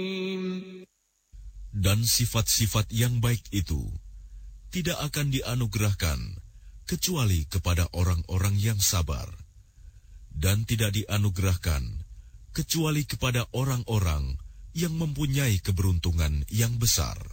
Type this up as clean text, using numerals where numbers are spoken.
Dan sifat-sifat yang baik itu tidak akan dianugerahkan kecuali kepada orang-orang yang sabar, dan tidak dianugerahkan kecuali kepada orang-orang yang mempunyai keberuntungan yang besar.